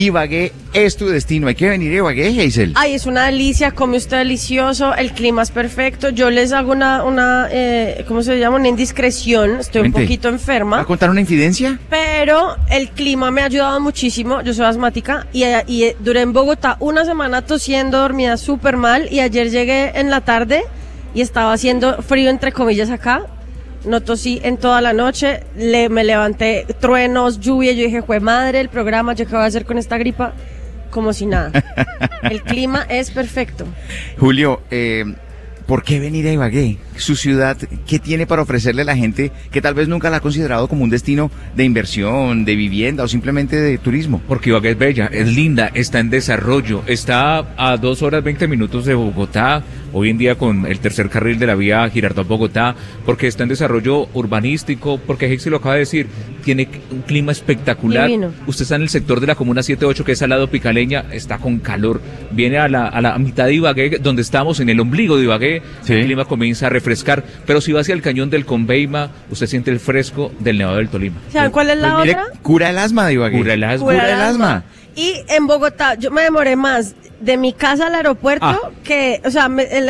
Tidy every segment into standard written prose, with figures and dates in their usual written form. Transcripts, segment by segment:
Ibagué es tu destino. Hay que venir a Ibagué, Hazel. Ay, es una delicia, come usted delicioso, el clima es perfecto. Yo les hago ¿cómo se llama? Una indiscreción, estoy un poquito ¿Va enferma. a contar una infidencia? Pero el clima me ha ayudado muchísimo, yo soy asmática y duré en Bogotá una semana tosiendo, dormida súper mal y ayer llegué en la tarde y estaba haciendo frío entre comillas acá. No tosí en toda la noche, me levanté, truenos, lluvia, yo dije, jue madre, el programa, ¿yo qué voy a hacer con esta gripa? Como si nada. El clima es perfecto. Julio, ¿por qué venir a Ibagué? Su ciudad, ¿qué tiene para ofrecerle a la gente que tal vez nunca la ha considerado como un destino de inversión, de vivienda o simplemente de turismo? Porque Ibagué es bella, es linda, está en desarrollo, está a 2 horas 20 minutos de Bogotá, hoy en día con el tercer carril de la vía Girardot-Bogotá, porque está en desarrollo urbanístico, porque Hexi lo acaba de decir, tiene un clima espectacular. Divino. Usted está en el sector de la comuna 7-8, que es al lado Picaleña, está con calor, viene a la mitad de Ibagué, donde estamos, en el ombligo de Ibagué, sí. El clima comienza a refrescar, pero si va hacia el cañón del Conveima, usted siente el fresco del Nevado del Tolima. ¿Saben cuál es la Pues mire, otra? cura el asma de Ibagué. Cura el asma. Cura el asma. Y en Bogotá, yo me demoré más de mi casa al aeropuerto que, o sea,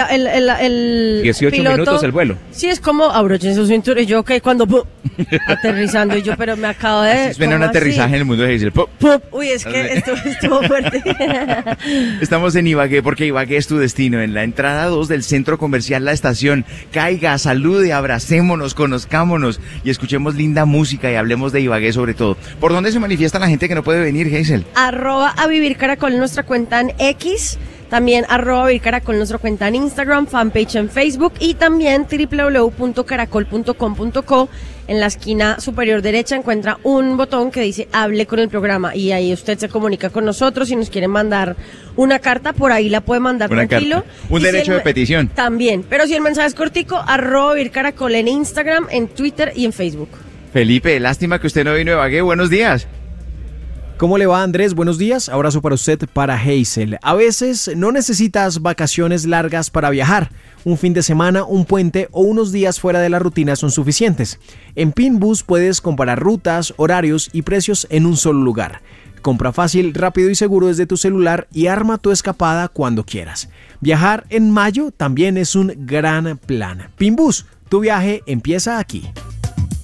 el 18 piloto, minutos el vuelo. Sí, es como abrochen su cintura y yo que cuando aterrizando y yo, pero me acabo de... Así suena un ¿cómo aterrizaje así? en el mundo de Hazel. Uy, es que estuvo fuerte. Estamos en Ibagué porque Ibagué es tu destino. En la entrada 2 del centro comercial La Estación. Caiga, salude, abracémonos, conozcámonos y escuchemos linda música y hablemos de Ibagué sobre todo. ¿Por dónde se manifiesta la gente que no puede venir, Hazel? @avivircaracol en nuestra cuenta en X, también @avivircaracol en nuestra cuenta en Instagram, fanpage en Facebook y también www.caracol.com.co. En la esquina superior derecha encuentra un botón que dice hable con el programa y ahí usted se comunica con nosotros. Si nos quiere mandar una carta, por ahí la puede mandar Una tranquilo. carta. Un Y si derecho de petición. También, pero si el mensaje es cortico, @avivircaracol en Instagram, en Twitter y en Facebook. Felipe, lástima que usted no vino a Ibagué. Buenos días. ¿Cómo le va, Andrés? Buenos días. Abrazo para usted, para Hazel. A veces no necesitas vacaciones largas para viajar. Un fin de semana, un puente o unos días fuera de la rutina son suficientes. En Pinbus puedes comparar rutas, horarios y precios en un solo lugar. Compra fácil, rápido y seguro desde tu celular y arma tu escapada cuando quieras. Viajar en mayo también es un gran plan. Pinbus, tu viaje empieza aquí.